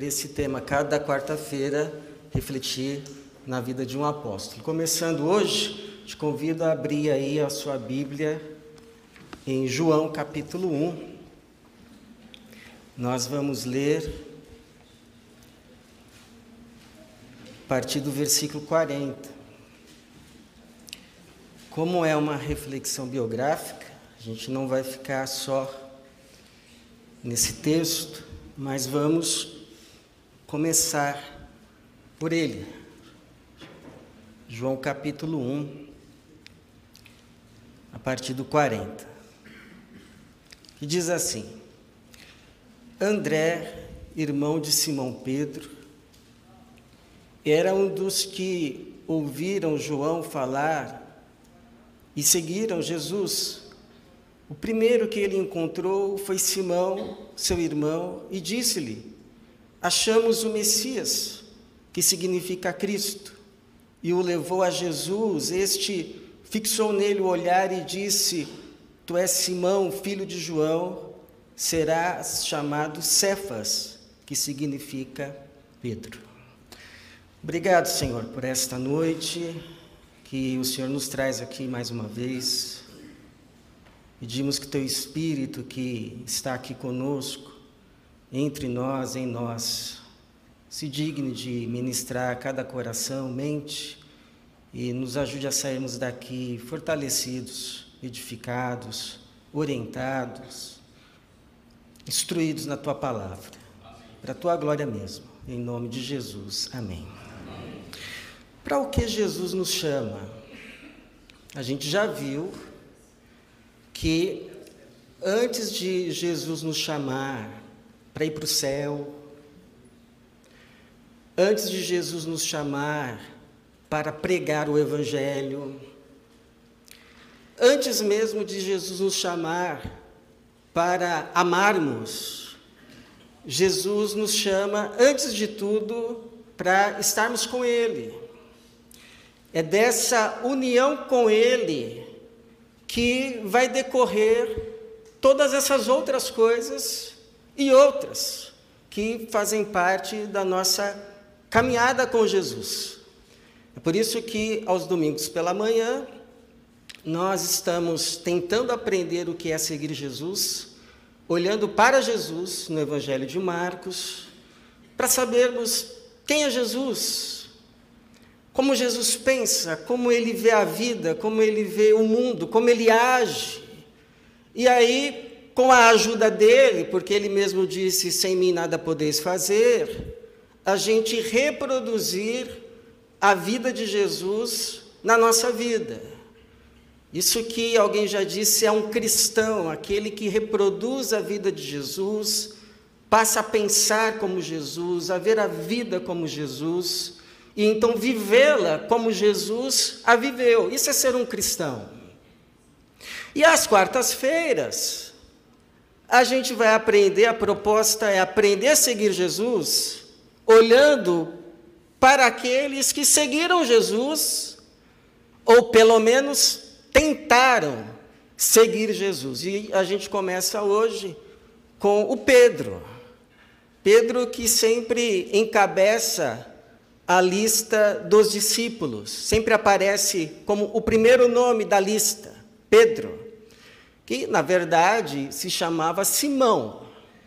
sobre esse tema, cada quarta-feira, refletir na vida de um apóstolo. Começando hoje, te convido a abrir aí a sua Bíblia em João capítulo 1. Nós vamos ler a partir do versículo 40. Como é uma reflexão biográfica, a gente não vai ficar só nesse texto, mas vamos começar por ele. João capítulo 1, a partir do 40. Que diz assim: André, irmão de Simão Pedro, era um dos que ouviram João falar e seguiram Jesus. O primeiro que ele encontrou foi Simão, seu irmão, e disse-lhe: achamos o Messias, que significa Cristo. E o levou a Jesus. Este fixou nele o olhar e disse: tu és Simão, filho de João, serás chamado Cefas, que significa Pedro. Obrigado, Senhor, por esta noite que o Senhor nos traz aqui mais uma vez. Pedimos que teu Espírito, que está aqui conosco, entre nós, em nós, se digne de ministrar a cada coração, mente, e nos ajude a sairmos daqui fortalecidos, edificados, orientados, instruídos na tua palavra, para a tua glória mesmo, em nome de Jesus. Amém. Para o que Jesus nos chama? A gente já viu que antes de Jesus nos chamar para ir para o céu, antes de Jesus nos chamar para pregar o Evangelho, antes mesmo de Jesus nos chamar para amarmos, Jesus nos chama, antes de tudo, para estarmos com Ele. É dessa união com Ele que vai decorrer todas essas outras coisas e outras que fazem parte da nossa caminhada com Jesus. É por isso que aos domingos pela manhã nós estamos tentando aprender o que é seguir Jesus, olhando para Jesus no Evangelho de Marcos, para sabermos quem é Jesus, como Jesus pensa, como ele vê a vida, como ele vê o mundo, como ele age. E aí, com a ajuda dele, porque ele mesmo disse: sem mim nada podeis fazer, a gente reproduzir a vida de Jesus na nossa vida. Isso que alguém já disse é um cristão, aquele que reproduz a vida de Jesus, passa a pensar como Jesus, a ver a vida como Jesus, e então vivê-la como Jesus a viveu. Isso é ser um cristão. E às quartas-feiras, a gente vai aprender, a proposta é aprender a seguir Jesus, olhando para aqueles que seguiram Jesus, ou pelo menos tentaram seguir Jesus. E a gente começa hoje com o Pedro. Pedro, que sempre encabeça a lista dos discípulos, sempre aparece como o primeiro nome da lista, Pedro, que na verdade se chamava Simão.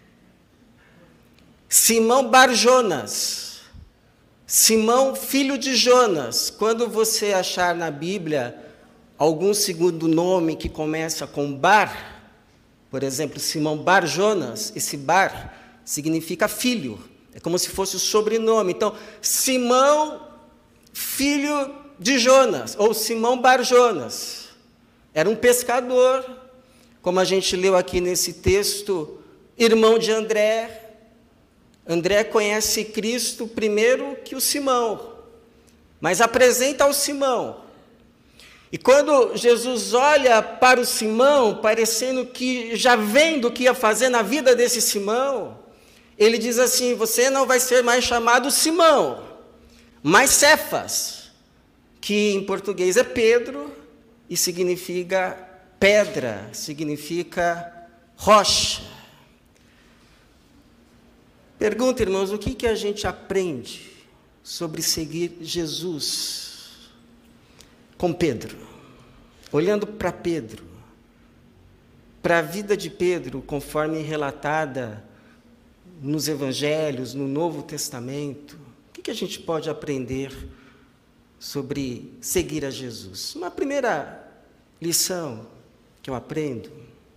Simão Bar-Jonas, Simão filho de Jonas. Quando você achar na Bíblia algum segundo nome que começa com Bar, por exemplo, Simão Bar-Jonas, esse Bar significa filho, é como se fosse o sobrenome. Então, Simão, filho de Jonas, ou Simão Bar-Jonas, era um pescador, como a gente leu aqui nesse texto, irmão de André. André conhece Cristo primeiro que o Simão, mas apresenta ao Simão. E quando Jesus olha para o Simão, parecendo que já vendo o que ia fazer na vida desse Simão, ele diz assim: você não vai ser mais chamado Simão, mas Cefas, que em português é Pedro e significa pedra, significa rocha. Pergunta, irmãos, o que a gente aprende sobre seguir Jesus com Pedro? Olhando para Pedro, para a vida de Pedro, conforme relatada nos Evangelhos, no Novo Testamento, o que a gente pode aprender sobre seguir a Jesus? Uma primeira lição que eu aprendo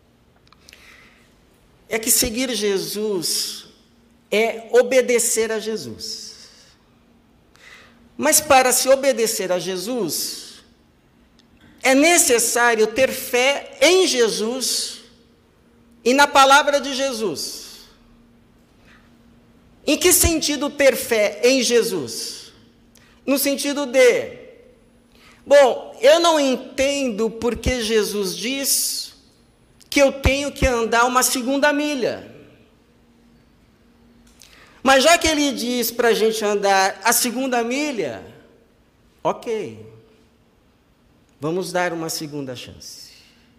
é que seguir Jesus é obedecer a Jesus. Mas para se obedecer a Jesus, é necessário ter fé em Jesus e na palavra de Jesus. Em que sentido ter fé em Jesus? No sentido de, bom, eu não entendo porque Jesus diz que eu tenho que andar uma segunda milha. Mas já que ele diz para a gente andar a segunda milha, ok, vamos dar uma segunda chance.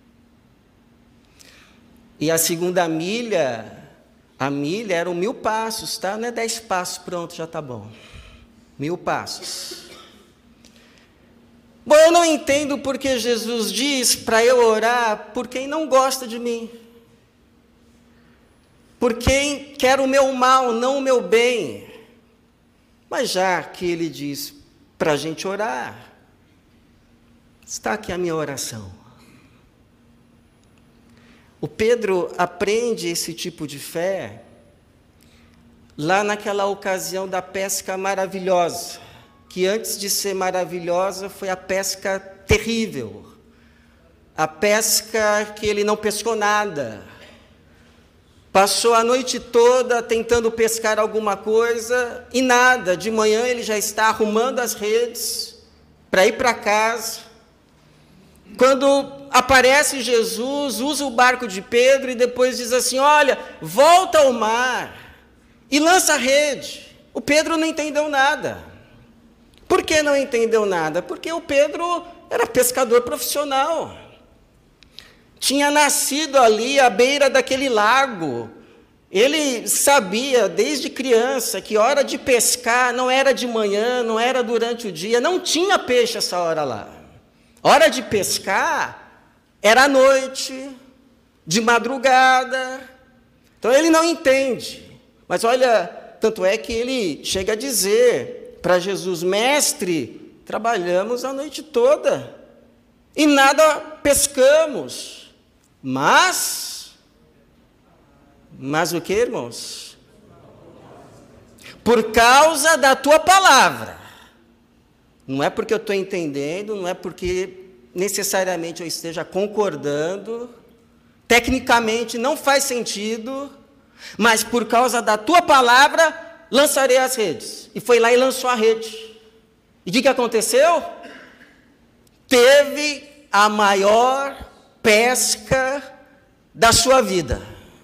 E a segunda milha, a milha eram 1000 passos, tá? Não é 10 passos, pronto, já está bom. 1000 passos. Bom, eu não entendo porque Jesus diz para eu orar por quem não gosta de mim. Por quem quer o meu mal, não o meu bem. Mas já que ele diz para a gente orar, está aqui a minha oração. O Pedro aprende esse tipo de fé lá naquela ocasião da pesca maravilhosa, que antes de ser maravilhosa foi a pesca terrível, a pesca que ele não pescou nada. Passou a noite toda tentando pescar alguma coisa e nada. De manhã ele já está arrumando as redes para ir para casa. Quando aparece Jesus, usa o barco de Pedro e depois diz assim, olha, volta ao mar e lança a rede. O Pedro não entendeu nada. Por que não entendeu nada? Porque o Pedro era pescador profissional. Tinha nascido ali à beira daquele lago. Ele sabia desde criança que hora de pescar não era de manhã, não era durante o dia, não tinha peixe essa hora lá. Hora de pescar era à noite, de madrugada. Então ele não entende. Mas olha, tanto é que ele chega a dizer para Jesus, mestre, trabalhamos a noite toda e nada pescamos. Mas o que, irmãos? Por causa da tua palavra. Não é porque eu estou entendendo, não é porque necessariamente eu esteja concordando, tecnicamente não faz sentido, mas por causa da tua palavra, lançarei as redes. E foi lá e lançou a rede. E o que aconteceu? Teve a maior pesca da sua vida.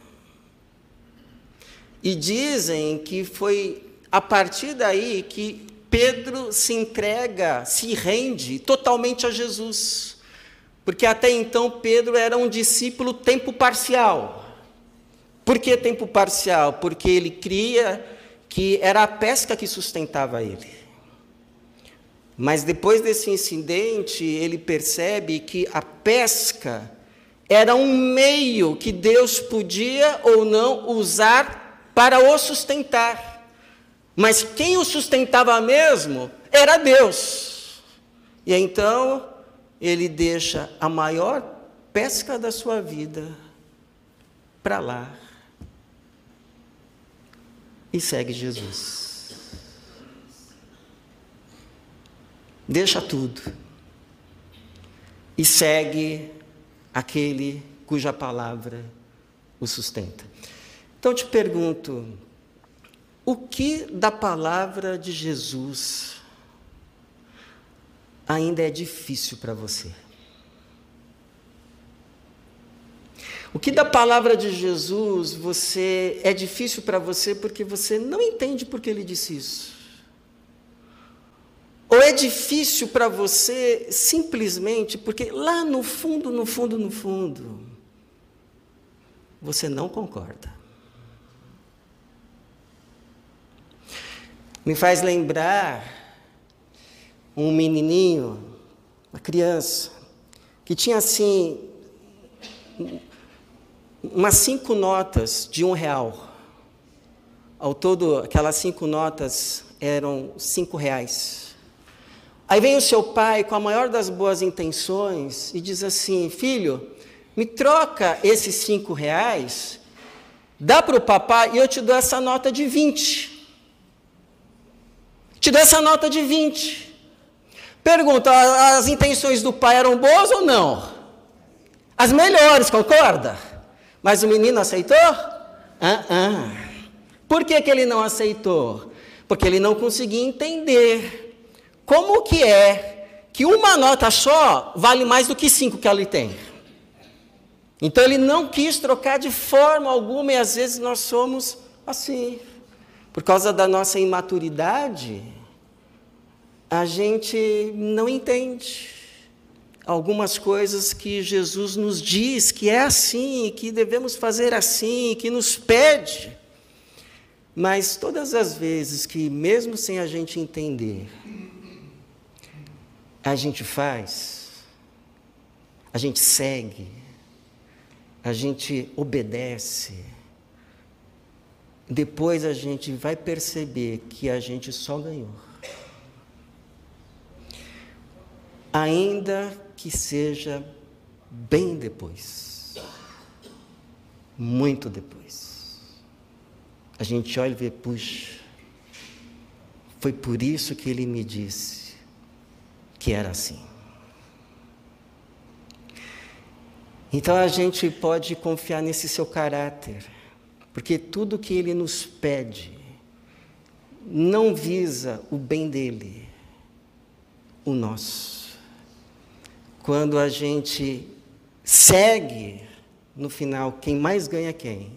E dizem que foi a partir daí que Pedro se entrega, se rende totalmente a Jesus. Porque até então Pedro era um discípulo tempo parcial. Por que tempo parcial? Porque ele cria que era a pesca que sustentava ele. Mas depois desse incidente, ele percebe que a pesca era um meio que Deus podia ou não usar para o sustentar. Mas quem o sustentava mesmo era Deus. E então, ele deixa a maior pesca da sua vida para lá e segue Jesus. Deixa tudo e segue aquele cuja palavra o sustenta. Então te pergunto, o que da palavra de Jesus ainda é difícil para você? O que da palavra de Jesus é difícil para você porque você não entende por que ele disse isso? Ou é difícil para você simplesmente porque lá no fundo, você não concorda? Me faz lembrar um menininho, uma criança, que tinha assim, umas 5 notas de R$1. Ao todo, aquelas 5 notas eram R$5. Aí vem o seu pai com a maior das boas intenções e diz assim: filho, me troca esses R$5, dá para o papai e eu te dou essa nota de 20. Te dou essa nota de 20. Pergunta, as intenções do pai eram boas ou não? As melhores, concorda? Mas o menino aceitou? Por que ele não aceitou? Porque ele não conseguia entender como que é que uma nota só vale mais do que 5 que ele tem. Então ele não quis trocar de forma alguma, e às vezes nós somos assim. Por causa da nossa imaturidade, a gente não entende algumas coisas que Jesus nos diz que é assim, que devemos fazer assim, que nos pede. Mas todas as vezes que, mesmo sem a gente entender, a gente faz, a gente segue, a gente obedece, depois a gente vai perceber que a gente só ganhou. Ainda que seja bem depois, muito depois, a gente olha e vê, puxa, foi por isso que ele me disse que era assim. Então a gente pode confiar nesse seu caráter, porque tudo que ele nos pede não visa o bem dele, o nosso. Quando a gente segue, no final, quem mais ganha é quem?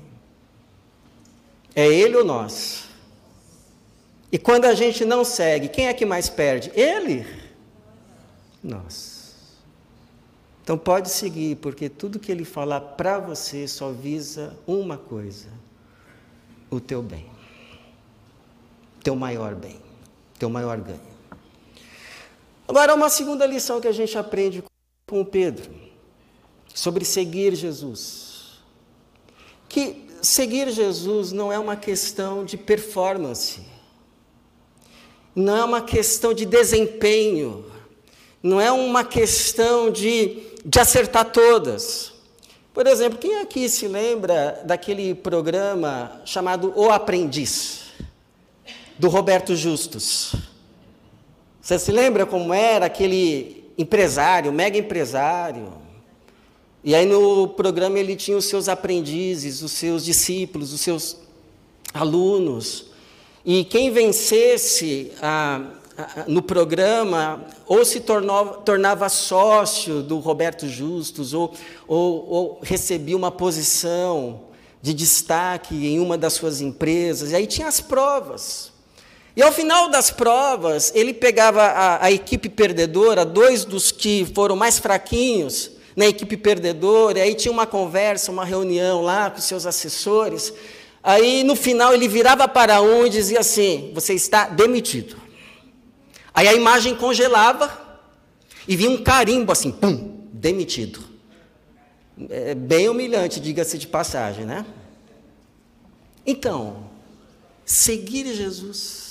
É ele ou nós? E quando a gente não segue, quem é que mais perde? Ele? Nós. Então pode seguir, porque tudo que ele falar para você só visa uma coisa: o teu bem. Teu maior bem. Teu maior ganho. Agora, uma segunda lição que a gente aprende com Pedro, sobre seguir Jesus. Que seguir Jesus não é uma questão de performance, não é uma questão de desempenho, não é uma questão de acertar todas. Por exemplo, quem aqui se lembra daquele programa chamado O Aprendiz, do Roberto Justus? Você se lembra como era aquele empresário, mega empresário? E aí no programa ele tinha os seus aprendizes, os seus discípulos, os seus alunos. E quem vencesse no programa, ou se tornava sócio do Roberto Justus, ou recebia uma posição de destaque em uma das suas empresas. E aí tinha as provas. E ao final das provas, ele pegava a equipe perdedora, 2 dos que foram mais fraquinhos na equipe perdedora, e aí tinha uma conversa, uma reunião lá com os seus assessores. Aí no final ele virava para um e dizia assim: você está demitido. Aí a imagem congelava e vinha um carimbo assim, pum, demitido. É bem humilhante, diga-se de passagem, né? Então, seguir Jesus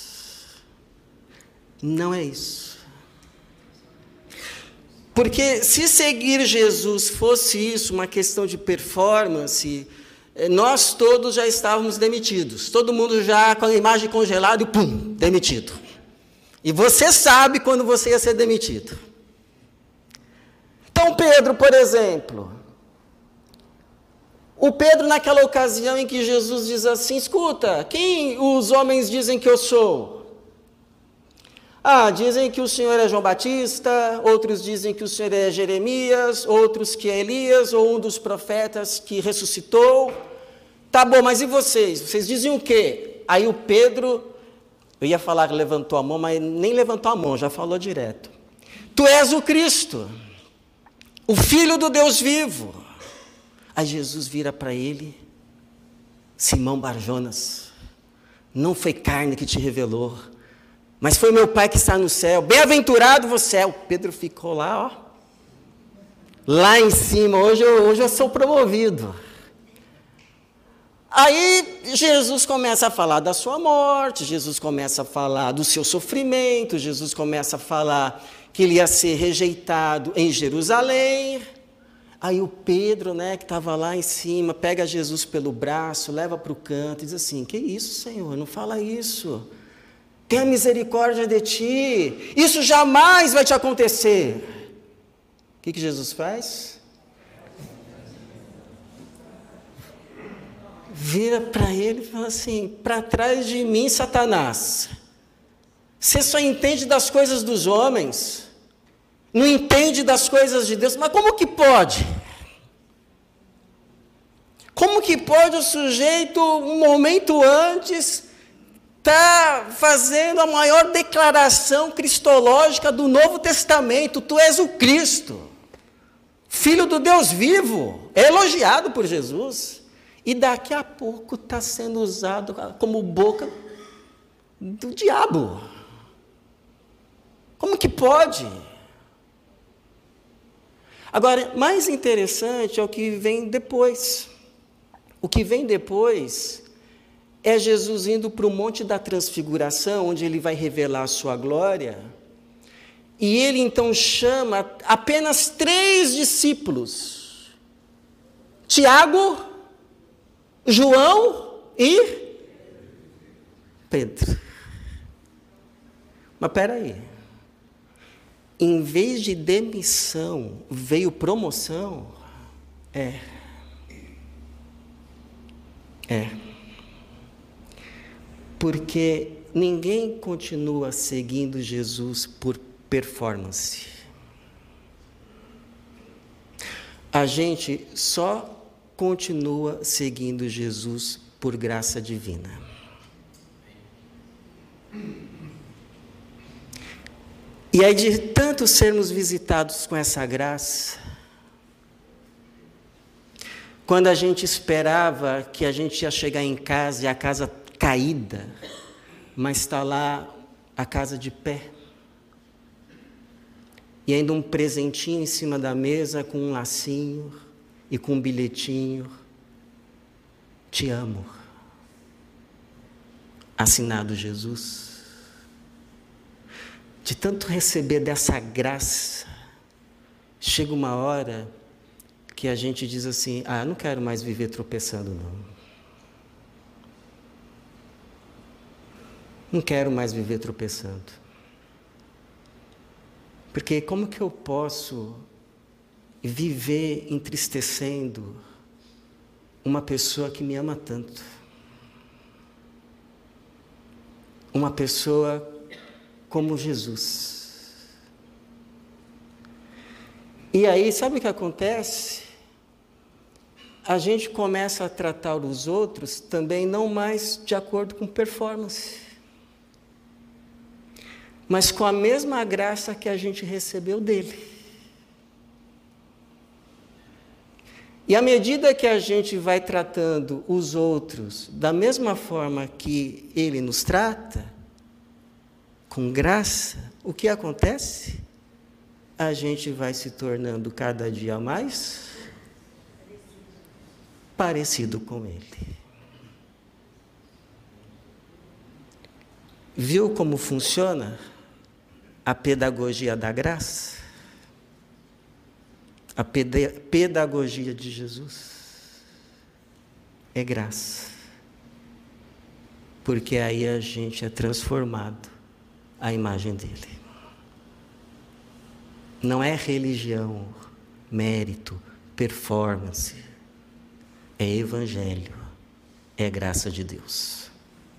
não é isso. Porque se seguir Jesus fosse isso, uma questão de performance, nós todos já estávamos demitidos. Todo mundo já com a imagem congelada e pum, demitido. E você sabe quando você ia ser demitido. Então Pedro, por exemplo, o Pedro naquela ocasião em que Jesus diz assim: escuta, quem os homens dizem que eu sou? Dizem que o Senhor é João Batista, outros dizem que o Senhor é Jeremias, outros que é Elias, ou um dos profetas que ressuscitou. Tá bom, mas e vocês? Vocês dizem o quê? Aí o Pedro, eu ia falar que levantou a mão, mas nem levantou a mão, já falou direto. Tu és o Cristo, o Filho do Deus vivo. Aí Jesus vira para ele: Simão Barjonas, não foi carne que te revelou, mas foi meu Pai que está no céu. Bem-aventurado você é. O Pedro ficou lá, ó. Lá em cima. Hoje eu sou promovido. Aí Jesus começa a falar da sua morte, Jesus começa a falar do seu sofrimento, Jesus começa a falar que ele ia ser rejeitado em Jerusalém. Aí o Pedro, né, que estava lá em cima, pega Jesus pelo braço, leva para o canto e diz assim: que isso, Senhor, não fala isso. Tenha misericórdia de ti, isso jamais vai te acontecer. O que Jesus faz? Vira para ele e fala assim: para trás de mim, Satanás. Você só entende das coisas dos homens, não entende das coisas de Deus. Mas como que pode? Como que pode o sujeito, um momento antes, estar fazendo a maior declaração cristológica do Novo Testamento? Tu és o Cristo, Filho do Deus vivo, é elogiado por Jesus. E daqui a pouco está sendo usado como boca do diabo. Como que pode? Agora, mais interessante é o que vem depois. O que vem depois é Jesus indo para o Monte da Transfiguração, onde ele vai revelar a sua glória. E ele então chama apenas 3 discípulos: Tiago, João e Pedro. Mas espera aí. Em vez de demissão, veio promoção? É. Porque ninguém continua seguindo Jesus por performance. A gente só continua seguindo Jesus por graça divina. E aí, de tanto sermos visitados com essa graça, quando a gente esperava que a gente ia chegar em casa e a casa caída, mas está lá a casa de pé, e ainda um presentinho em cima da mesa com um lacinho e com um bilhetinho: te amo, assinado Jesus. De tanto receber dessa graça, chega uma hora que a gente diz assim: não quero mais viver tropeçando, não. Não quero mais viver tropeçando. Porque como que eu posso viver entristecendo uma pessoa que me ama tanto? Uma pessoa como Jesus. E aí, sabe o que acontece? A gente começa a tratar os outros também não mais de acordo com performance, mas com a mesma graça que a gente recebeu dele. E à medida que a gente vai tratando os outros da mesma forma que ele nos trata, com graça, o que acontece? A gente vai se tornando cada dia mais parecido com ele. Viu como funciona a pedagogia da graça? A pedagogia de Jesus é graça. Porque aí a gente é transformado à imagem dele. Não é religião, mérito, performance. É evangelho, é graça de Deus.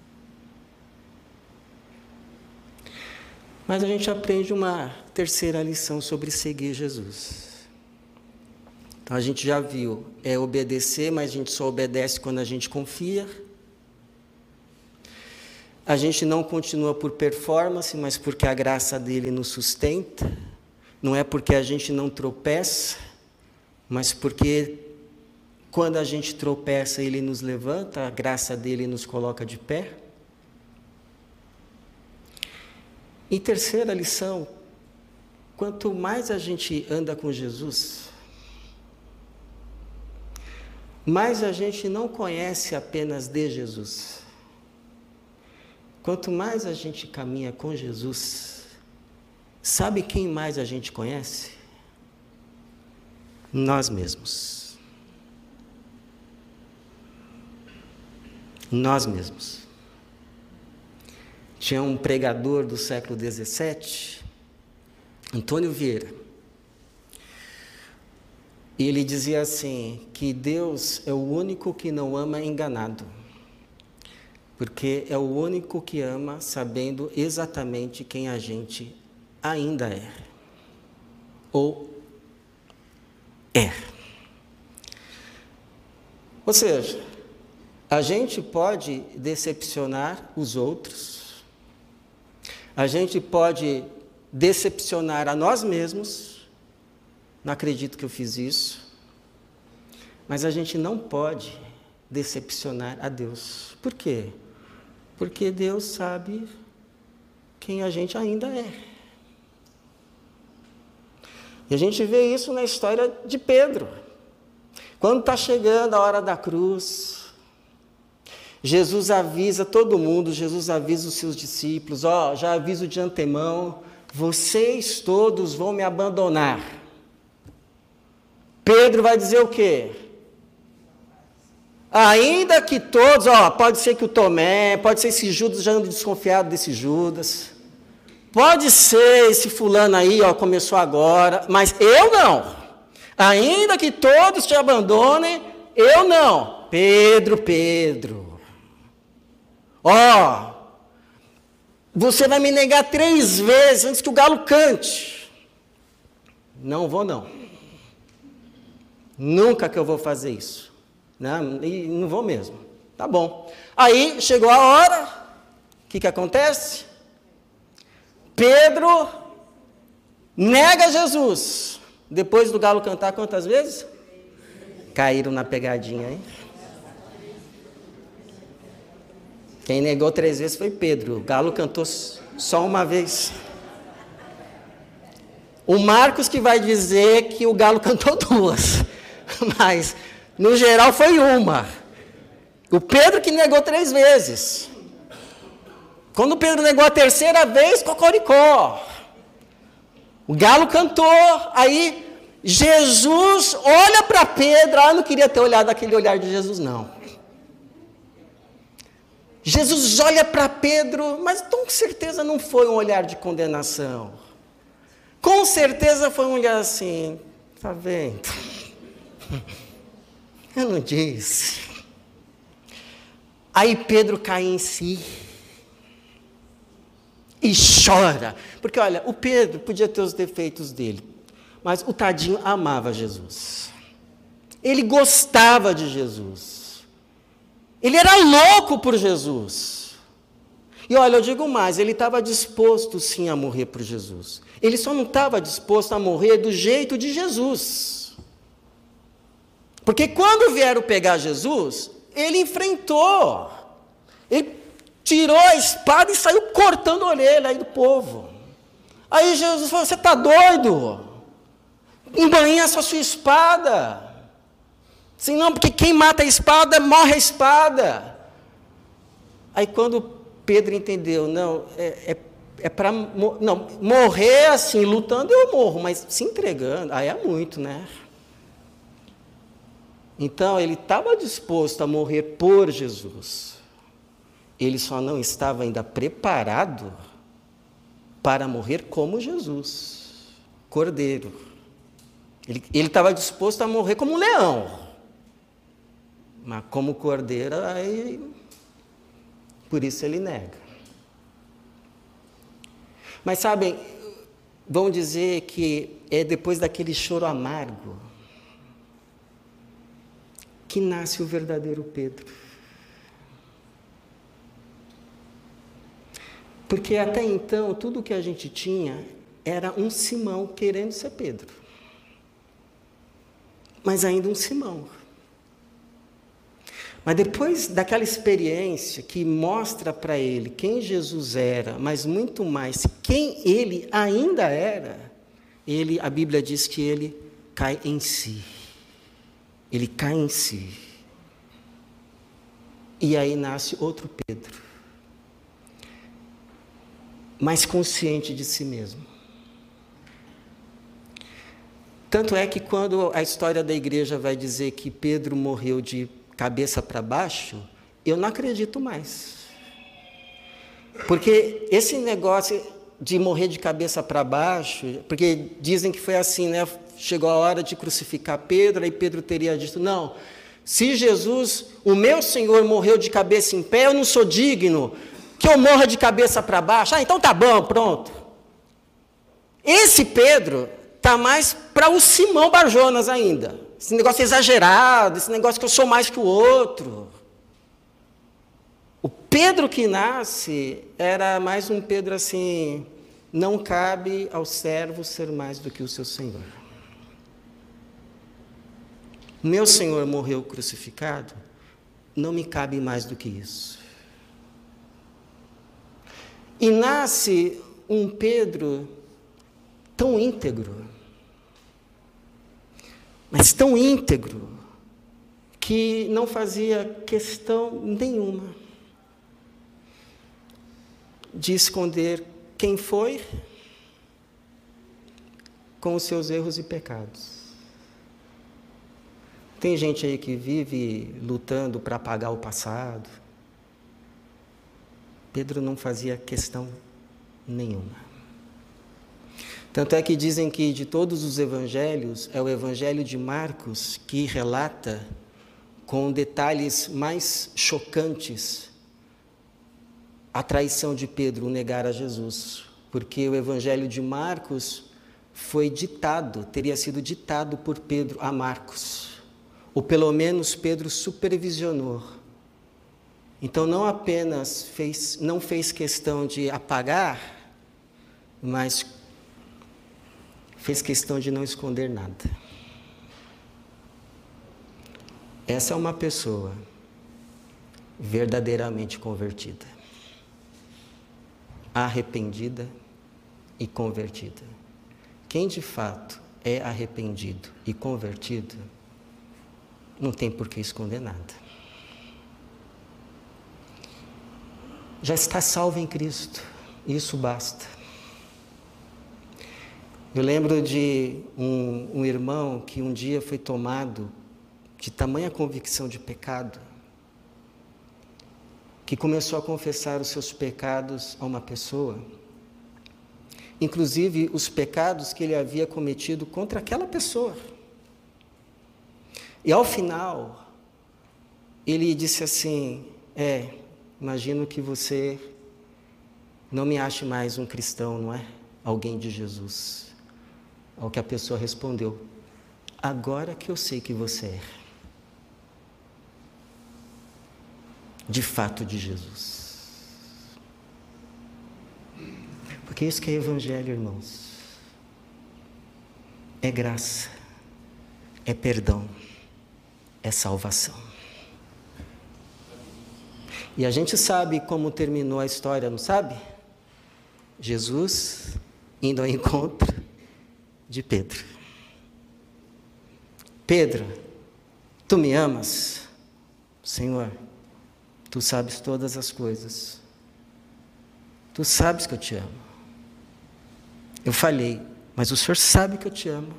Mas a gente aprende uma terceira lição sobre seguir Jesus. Então a gente já viu, é obedecer, mas a gente só obedece quando a gente confia. A gente não continua por performance, mas porque a graça dele nos sustenta. Não é porque a gente não tropeça, mas porque quando a gente tropeça, ele nos levanta, a graça dele nos coloca de pé. E terceira lição, quanto mais a gente anda com Jesus, mais a gente não conhece apenas de Jesus. Quanto mais a gente caminha com Jesus, sabe quem mais a gente conhece? Nós mesmos. Nós mesmos. Tinha um pregador do século XVII, Antônio Vieira. E ele dizia assim, que Deus é o único que não ama enganado. Porque é o único que ama sabendo exatamente quem a gente ainda é. Ou é. Ou seja, a gente pode decepcionar os outros, a gente pode decepcionar a nós mesmos, não acredito que eu fiz isso, mas a gente não pode decepcionar a Deus. Por quê? Porque Deus sabe quem a gente ainda é. E a gente vê isso na história de Pedro. Quando está chegando a hora da cruz, Jesus avisa todo mundo, Jesus avisa os seus discípulos, já aviso de antemão, vocês todos vão me abandonar. Pedro vai dizer o quê? Ainda que todos, pode ser que o Tomé, pode ser esse Judas já anda desconfiado desse Judas, pode ser esse fulano aí, começou agora, mas eu não. Ainda que todos te abandonem, eu não. Pedro, você vai me negar 3 vezes antes que o galo cante. Não vou não. Nunca que eu vou fazer isso. Não, e não vou mesmo. Tá bom. Aí chegou a hora, o que acontece? Pedro nega Jesus. Depois do galo cantar quantas vezes? Caíram na pegadinha, hein? Quem negou 3 vezes foi Pedro. O galo cantou só uma vez. O Marcos que vai dizer que o galo cantou 2. Mas, no geral, foi uma. O Pedro que negou 3 vezes. Quando o Pedro negou a 3ª vez, cocoricó. O galo cantou, aí Jesus olha para Pedro. Eu não queria ter olhado aquele olhar de Jesus, não. Jesus olha para Pedro, mas com certeza não foi um olhar de condenação. Com certeza foi um olhar assim, tá vendo? Eu não disse. Aí Pedro cai em si e chora. Porque olha, o Pedro podia ter os defeitos dele, mas o tadinho amava Jesus. Ele gostava de Jesus. Ele era louco por Jesus. E olha, eu digo mais, ele estava disposto sim a morrer por Jesus. Ele só não estava disposto a morrer do jeito de Jesus. Porque quando vieram pegar Jesus, ele enfrentou. Ele tirou a espada e saiu cortando a orelha aí do povo. Aí Jesus falou, você está doido? Embainha essa sua espada. Sim, não, porque quem mata a espada, morre a espada. Aí quando Pedro entendeu, não, para morrer assim, lutando eu morro, mas se entregando, aí é muito, né? Então ele estava disposto a morrer por Jesus. Ele só não estava ainda preparado para morrer como Jesus, cordeiro. Ele estava disposto a morrer como um leão. Mas como cordeiro, aí, por isso ele nega. Mas sabem, vão dizer que é depois daquele choro amargo que nasce o verdadeiro Pedro. Porque até então, tudo que a gente tinha era um Simão querendo ser Pedro. Mas ainda um Simão. Mas depois daquela experiência que mostra para ele quem Jesus era, mas muito mais quem ele ainda era, a Bíblia diz que ele cai em si. Ele cai em si. E aí nasce outro Pedro, mais consciente de si mesmo. Tanto é que quando a história da igreja vai dizer que Pedro morreu de cabeça para baixo, eu não acredito mais. Porque esse negócio de morrer de cabeça para baixo, porque dizem que foi assim, né? Chegou a hora de crucificar Pedro, aí Pedro teria dito, não, se Jesus, o meu Senhor, morreu de cabeça em pé, eu não sou digno que eu morra de cabeça para baixo. Ah, então tá bom, pronto. Esse Pedro está mais para o Simão Barjonas ainda. Esse negócio exagerado, esse negócio que eu sou mais que o outro. O Pedro que nasce era mais um Pedro assim, não cabe ao servo ser mais do que o seu Senhor. Meu Senhor morreu crucificado, não me cabe mais do que isso. E nasce um Pedro tão íntegro, mas tão íntegro, que não fazia questão nenhuma de esconder quem foi com os seus erros e pecados. Tem gente aí que vive lutando para apagar o passado. Pedro não fazia questão nenhuma. Tanto é que dizem que de todos os evangelhos, é o evangelho de Marcos que relata com detalhes mais chocantes a traição de Pedro, o negar a Jesus. Porque o evangelho de Marcos foi ditado, teria sido ditado por Pedro a Marcos. Ou pelo menos Pedro supervisionou. Então não apenas não fez questão de apagar, mas fez questão de não esconder nada. Essa é uma pessoa verdadeiramente convertida, arrependida e convertida. Quem de fato é arrependido e convertido, não tem por que esconder nada. Já está salvo em Cristo, isso basta. Eu lembro de um irmão que um dia foi tomado de tamanha convicção de pecado, que começou a confessar os seus pecados a uma pessoa, inclusive os pecados que ele havia cometido contra aquela pessoa. E ao final, ele disse assim, imagino que você não me ache mais um cristão, não é? Alguém de Jesus. Ao que a pessoa respondeu, agora que eu sei que você é. De fato de Jesus. Porque isso que é evangelho, irmãos. É graça, é perdão, é salvação. E a gente sabe como terminou a história, não sabe? Jesus indo ao encontro de Pedro. Pedro, tu me amas? Senhor, tu sabes todas as coisas. Tu sabes que eu te amo. Eu falhei, mas o Senhor sabe que eu te amo.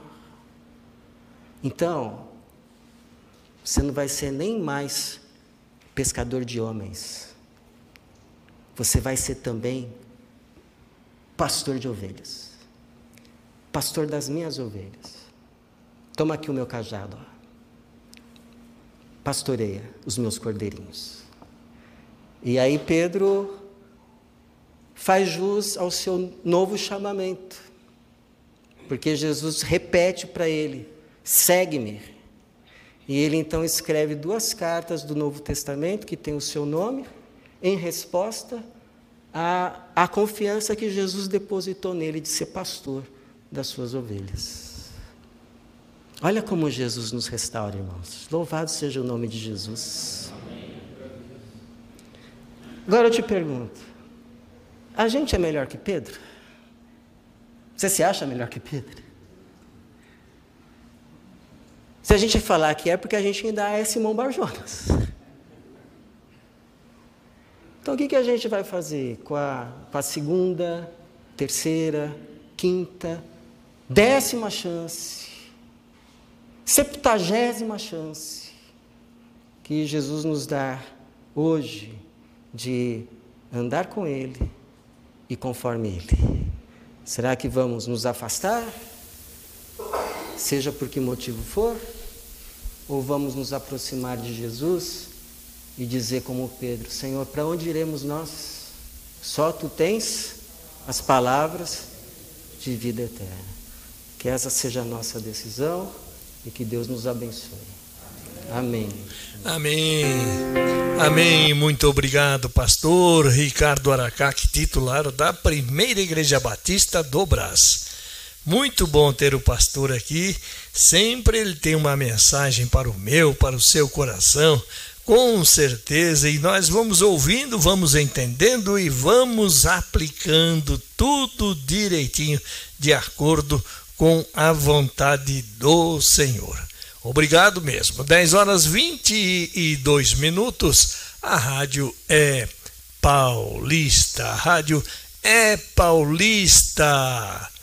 Então, você não vai ser nem mais pescador de homens. Você vai ser também pastor de ovelhas. Pastor das minhas ovelhas. Toma aqui o meu cajado. Pastoreia os meus cordeirinhos. E aí Pedro faz jus ao seu novo chamamento. Porque Jesus repete para ele, segue-me. E ele então escreve 2 cartas do Novo Testamento, que tem o seu nome, em resposta à confiança que Jesus depositou nele de ser pastor das suas ovelhas. Olha como Jesus nos restaura, irmãos. Louvado seja o nome de Jesus. Agora eu te pergunto, a gente é melhor que Pedro? Você se acha melhor que Pedro? Se a gente falar que é porque a gente ainda é Simão Bar-Jonas. Então o que a gente vai fazer com a segunda, terceira, quinta, 10ª chance, 70ª chance que Jesus nos dá hoje de andar com Ele e conforme Ele? Será que vamos nos afastar, seja por que motivo for, ou vamos nos aproximar de Jesus e dizer como Pedro: Senhor, para onde iremos nós? Só Tu tens as palavras de vida eterna. Que essa seja a nossa decisão e que Deus nos abençoe. Amém. Amém. Amém. Muito obrigado, pastor Ricardo Aracaque, titular da Primeira Igreja Batista do Brás. Muito bom ter o pastor aqui. Sempre ele tem uma mensagem para o seu coração, com certeza, e nós vamos ouvindo, vamos entendendo e vamos aplicando tudo direitinho, de acordo com a vontade do Senhor. Obrigado mesmo. 10h22. A rádio é paulista. A rádio é paulista.